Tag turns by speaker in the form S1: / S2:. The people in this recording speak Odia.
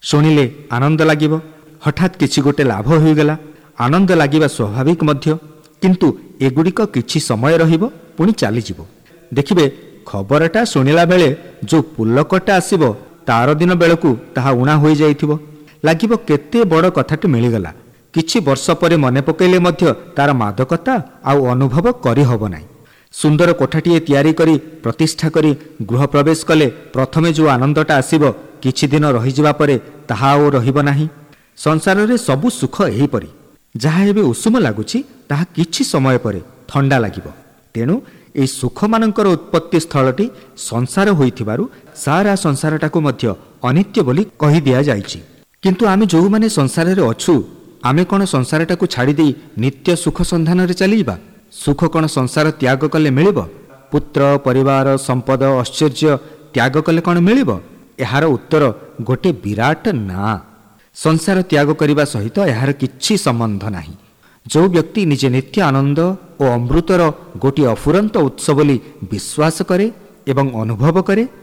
S1: ଶୁଣିଲେ ଆନନ୍ଦ ଲାଗିବ। ହଠାତ୍ କିଛି ଗୋଟେ ଲାଭ ହୋଇଗଲା, ଆନନ୍ଦ ଲାଗିବା ସ୍ୱାଭାବିକ ମଧ୍ୟ। କିନ୍ତୁ ଏଗୁଡ଼ିକ କିଛି ସମୟ ରହିବ, ପୁଣି ଚାଲିଯିବ। ଦେଖିବେ, ଖବରଟା ଶୁଣିଲା ବେଳେ ଯେଉଁ ପୁଲକଟା ଆସିବ, ତାର ଦିନ ବେଳକୁ ତାହା ଉଣା ହୋଇଯାଇଥିବ। ଲାଗିବ କେତେ ବଡ଼ କଥାଟି ମିଳିଗଲା। କିଛି ବର୍ଷ ପରେ ମନେ ପକାଇଲେ ମଧ୍ୟ ତାର ମାଦକତା ଆଉ ଅନୁଭବ କରିହେବ ନାହିଁ। ସୁନ୍ଦର କୋଠାଟିଏ ତିଆରି କରି ପ୍ରତିଷ୍ଠା କରି ଗୃହ ପ୍ରବେଶ କଲେ ପ୍ରଥମେ ଯେଉଁ ଆନନ୍ଦଟା ଆସିବ, କିଛି ଦିନ ରହିଯିବା ପରେ ତାହା ଆଉ ରହିବ ନାହିଁ। ସଂସାରରେ ସବୁ ସୁଖ ଏହିପରି। ଯାହା ଏବେ ଉଷୁମ ଲାଗୁଛି, ତାହା କିଛି ସମୟ ପରେ ଥଣ୍ଡା ଲାଗିବ। ତେଣୁ ଏହି ସୁଖମାନଙ୍କର ଉତ୍ପତ୍ତି ସ୍ଥଳଟି ସଂସାର ହୋଇଥିବାରୁ ସାରା ସଂସାରଟାକୁ ମଧ୍ୟ ଅନିତ୍ୟ ବୋଲି କହିଦିଆଯାଇଛି। କିନ୍ତୁ ଆମେ ଯେଉଁମାନେ ସଂସାରରେ ଅଛୁ, ଆମେ କ'ଣ ସଂସାରଟାକୁ ଛାଡ଼ିଦେଇ ନିତ୍ୟ ସୁଖ ସନ୍ଧାନରେ ଚାଲିଯିବା? ସୁଖ କ'ଣ ସଂସାର ତ୍ୟାଗ କଲେ ମିଳିବ? ପୁତ୍ର, ପରିବାର, ସମ୍ପଦ, ଐଶ୍ୱର୍ଯ୍ୟ ତ୍ୟାଗ କଲେ କ'ଣ ମିଳିବ? ଏହାର ଉତ୍ତର ଗୋଟିଏ ବିରାଟ ନା। ସଂସାର ତ୍ୟାଗ କରିବା ସହିତ ଏହାର କିଛି ସମ୍ବନ୍ଧ ନାହିଁ। ଯେଉଁ ବ୍ୟକ୍ତି ନିଜେ ନିତ୍ୟ ଆନନ୍ଦ ଓ ଅମୃତର ଗୋଟିଏ ଅଫୁରନ୍ତ ଉତ୍ସ ବୋଲି ବିଶ୍ୱାସ କରେ ଏବଂ ଅନୁଭବ କରେ,